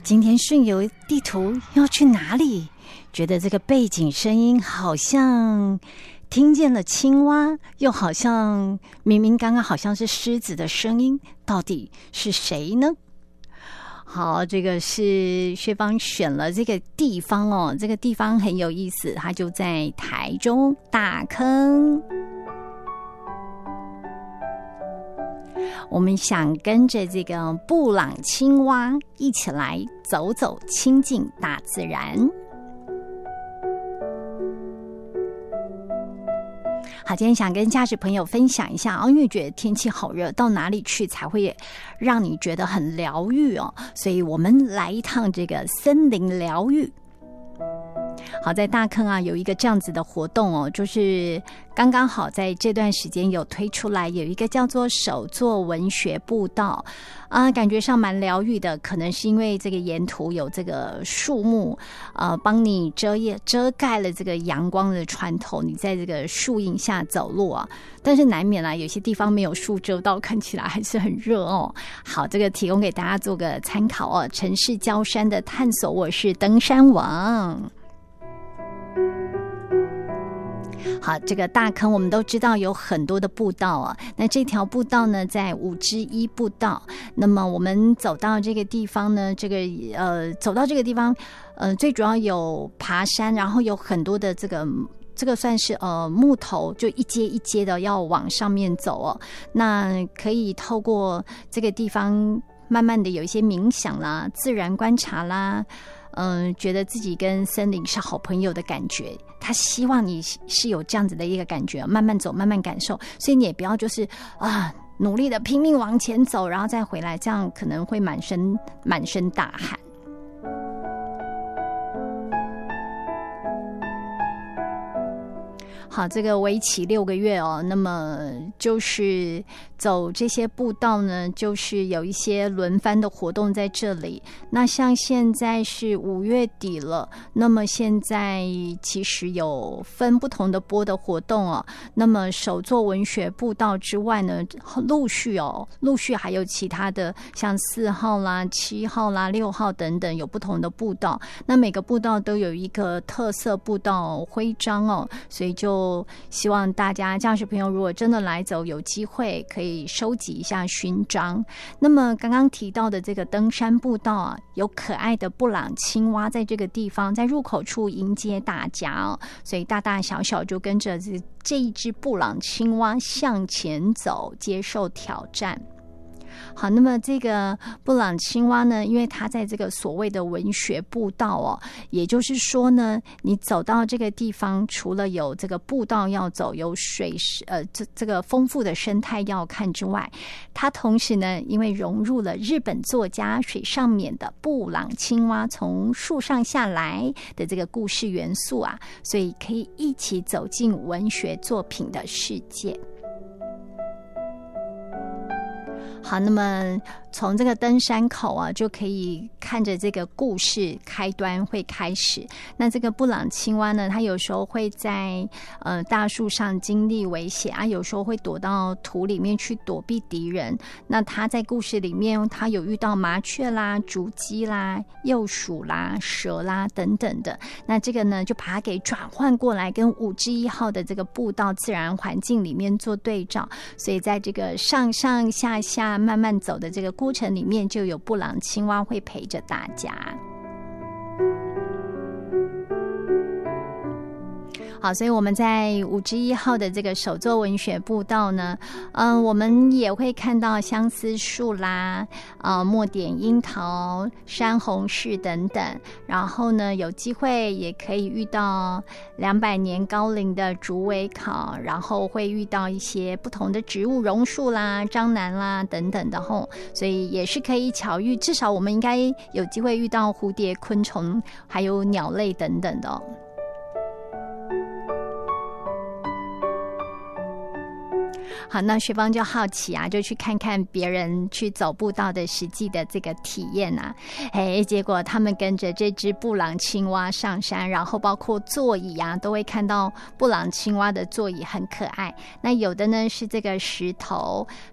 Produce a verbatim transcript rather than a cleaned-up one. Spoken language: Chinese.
今天顺游地图要去哪里？觉得这个背景声音好像听见了青蛙，又好像明明刚刚好像是狮子的声音，到底是谁呢？好，这个是薛芳选了这个地方哦，这个地方很有意思，它就在台中大坑。我们想跟着这个布朗青蛙一起来走走，亲近大自然。好，今天想跟驾驶朋友分享一下哦，因为觉得天气好热，到哪里去才会让你觉得很疗愈哦？所以我们来一趟这个森林疗愈。好，在大坑啊有一个这样子的活动哦，就是刚刚好在这段时间有推出来，有一个叫做手作文学步道啊，感觉上蛮疗愈的，可能是因为这个沿途有这个树木呃，帮你遮叶遮盖了这个阳光的穿透，你在这个树荫下走路啊，但是难免啊有些地方没有树遮到，看起来还是很热哦。好，这个提供给大家做个参考哦。城市郊山的探索，我是登山王。好，这个大坑我们都知道有很多的步道啊，那这条步道呢在五之一步道，那么我们走到这个地方呢，这个呃走到这个地方呃最主要有爬山，然后有很多的这个这个算是呃木头，就一阶一阶的要往上面走哦，那可以透过这个地方慢慢的有一些冥想啦，自然观察啦，嗯、呃，觉得自己跟森林是好朋友的感觉，他希望你是有这样子的一个感觉，慢慢走，慢慢感受，所以你也不要就是啊努力的拼命往前走，然后再回来，这样可能会满身满身大汗。好，这个为期六个月哦，那么就是走这些步道呢，就是有一些轮番的活动在这里。那像现在是五月底了，那么现在其实有分不同的波的活动哦。那么手作文学步道之外呢，陆续哦，陆续还有其他的，像四号啦、七号啦、六号等等，有不同的步道。那每个步道都有一个特色步道徽章哦，所以就希望大家驾驶朋友如果真的来走，有机会可以收集一下勋章。那么刚刚提到的这个登山步道啊，有可爱的布朗青蛙在这个地方，在入口处迎接大家哦，所以大大小小就跟着这这一只布朗青蛙向前走，接受挑战。好，那么这个布朗青蛙呢，因为它在这个所谓的文学步道哦，也就是说呢，你走到这个地方，除了有这个步道要走，有水呃这这个丰富的生态要看之外，它同时呢，因为融入了日本作家水上勉的布朗青蛙从树上下来的这个故事元素啊，所以可以一起走进文学作品的世界。好，那么从这个登山口啊，就可以看着这个故事开端会开始。那这个布朗青蛙呢，它有时候会在呃大树上经历危险啊，有时候会躲到土里面去躲避敌人。那它在故事里面，它有遇到麻雀啦、竹鸡啦、鼬鼠啦、蛇啦等等的。那这个呢，就把它给转换过来，跟五之一号的这个步道自然环境里面做对照。所以在这个上上下下慢慢走的这个过程里面，就有布朗青蛙会陪着大家。好，所以我们在五之一号的这个手作文学步道呢，嗯、呃，我们也会看到相思树啦，呃，墨点樱桃、山红柿等等。然后呢，有机会也可以遇到两百年高龄的竹苇草，然后会遇到一些不同的植物，榕树啦、樟南啦等等的吼，所以也是可以巧遇。至少我们应该有机会遇到蝴蝶、昆虫，还有鸟类等等的哦。好，那学芳就好奇啊，就去看看别人去走步道的实际的这个体验啊，哎，结果他们跟着这只布朗青蛙上山，然后包括座椅啊，都会看到布朗青蛙的座椅很可爱。那有的呢是这个石头